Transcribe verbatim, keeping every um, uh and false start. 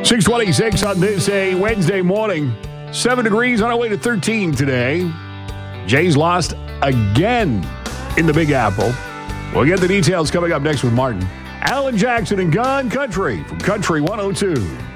six twenty-six on this a Wednesday morning. Seven degrees on our way to thirteen today. Jays lost again in the Big Apple. We'll get the details coming up next with Martin. Alan Jackson and Gun Country from Country one oh two.